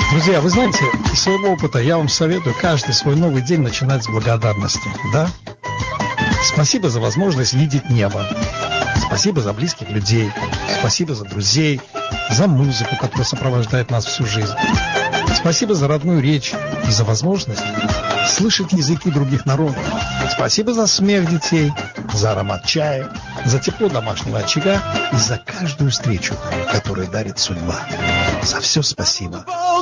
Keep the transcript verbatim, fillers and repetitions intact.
Друзья, вы знаете, из своего опыта я вам советую каждый свой новый день начинать с благодарности, да? Спасибо за возможность видеть небо. Спасибо за близких людей. Спасибо за друзей, за музыку, которая сопровождает нас всю жизнь. Спасибо за родную речь и за возможность слышать языки других народов. Спасибо за смех детей, за аромат чая, за тепло домашнего очага и за каждую встречу, которую дарит судьба. За все спасибо.